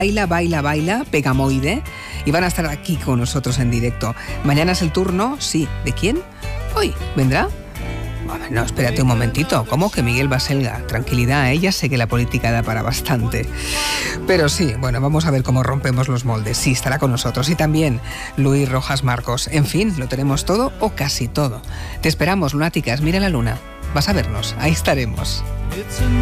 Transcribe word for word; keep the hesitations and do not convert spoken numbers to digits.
Baila, baila, baila, Pegamoide, y van a estar aquí con nosotros en directo. Mañana es el turno, sí, ¿de quién? Hoy, ¿vendrá? No, espérate un momentito, ¿cómo que Miguel Baselga? Tranquilidad, ella sé que la política da para bastante. Pero sí, bueno, vamos a ver cómo rompemos los moldes. Sí, estará con nosotros. Y también Luis Rojas Marcos. En fin, lo tenemos todo o casi todo. Te esperamos, lunáticas, mira la luna. Vas a vernos, ahí estaremos.